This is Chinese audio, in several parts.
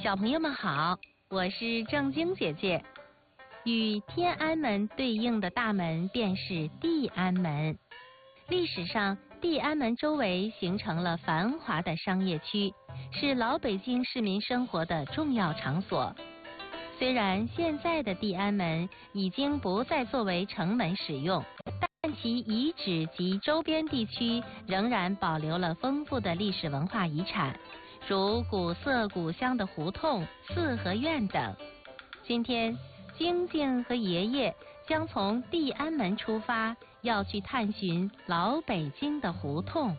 小朋友们好，我是正晶姐姐。与天安门对应的大门便是地安门。历史上，地安门周围形成了繁华的商业区，是老北京市民生活的重要场所。虽然现在的地安门已经不再作为城门使用，但其遗址及周边地区仍然保留了丰富的历史文化遗产，如古色古香的胡同、四合院等。今天，晶晶和爷爷将从地安门出发，要去探寻老北京的胡同。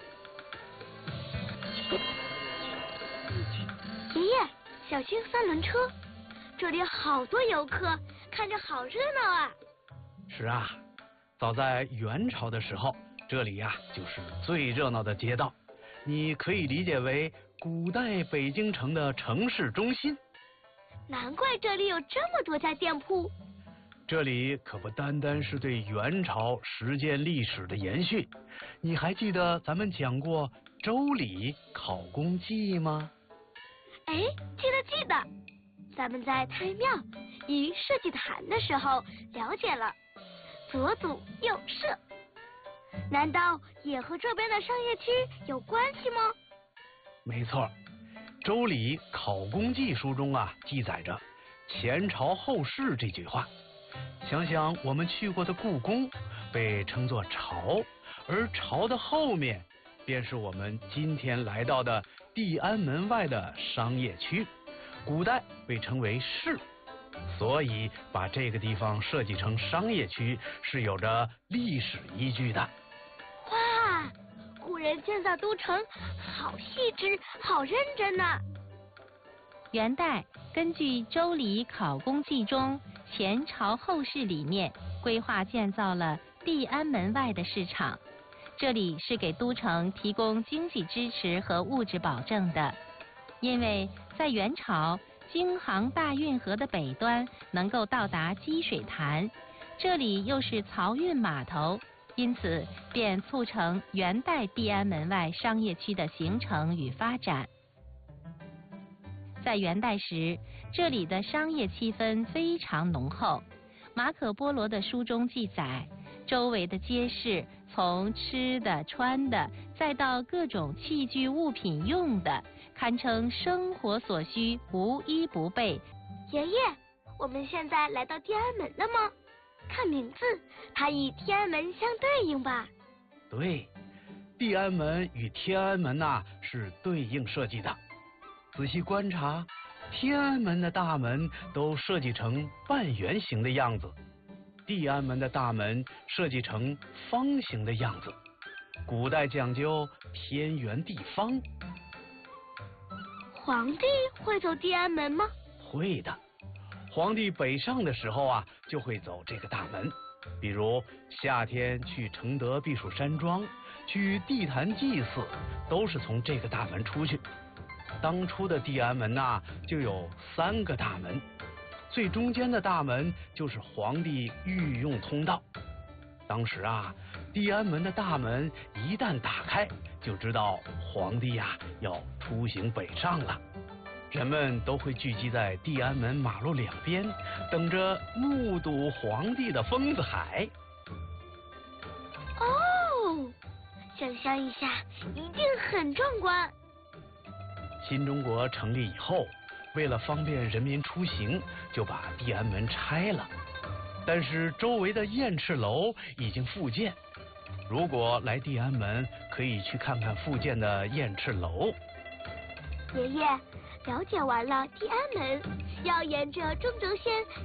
爷爷，小心三轮车，这里好多游客，看着好热闹啊！ 是啊，早在元朝的时候，这里呀就是最热闹的街道，你可以理解为古代北京城的城市中心。 难怪这里有这么多家店铺。 这里可不单单是对元朝实践历史的延续，你还记得咱们讲过《周礼考工记》吗？ 哎，记得。咱们在太庙与社稷坛的时候了解了左祖右社，难道也和这边的商业区有关系吗？ 没错，《周礼考工记》书中啊记载着前朝后市这句话。想想我们去过的故宫被称作朝，而朝的后面便是我们今天来到的地安门外的商业区，古代被称为市，所以把这个地方设计成商业区是有着历史依据的。 哇，古人建造都城好细致，好认真呐！ 元代根据《周礼考工记》中前朝后市里面规划建造了地安门外的市场，这里是给都城提供经济支持和物质保证的。因为在元朝，京杭大运河的北端能够到达积水潭，这里又是漕运码头，因此便促成元代地安门外商业区的形成与发展。在元代时，这里的商业气氛非常浓厚。马可波罗的书中记载，周围的街市从吃的、穿的，再到各种器具物品用的，堪称生活所需，无一不备。 爷爷，我们现在来到地安门了吗？看名字，它与天安门相对应吧？ 对，地安门与天安门呐是对应设计的。仔细观察，天安门的大门都设计成半圆形的样子，地安门的大门设计成方形的样子。古代讲究天圆地方。 皇帝会走地安门吗？ 会的，皇帝北上的时候啊，就会走这个大门。比如夏天去承德避暑山庄，去地坛祭祀，都是从这个大门出去。当初的地安门呐，就有3个大门，最中间的大门就是皇帝御用通道。当时啊，地安门的大门一旦打开，就知道皇帝呀要出行北上了。人们都会聚集在地安门马路两边，等着目睹皇帝的风子海。 哦，想象一下，一定很壮观。 新中国成立以后，为了方便人民出行，就把地安门拆了。但是周围的雁翅楼已经复建，如果来地安门，可以去看看复建的雁翅楼。 爷爷，了解完了地安门，要沿着中轴线